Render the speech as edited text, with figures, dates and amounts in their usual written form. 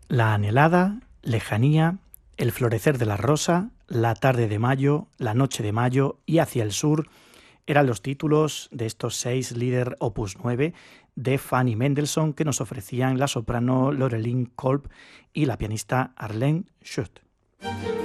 La anhelada, lejanía, el florecer de la rosa, la tarde de mayo, la noche de mayo y hacia el sur eran los títulos de estos 6 Lieder opus 9 de Fanny Mendelssohn que nos ofrecían la soprano Loreline Kolb y la pianista Arlene Schutt.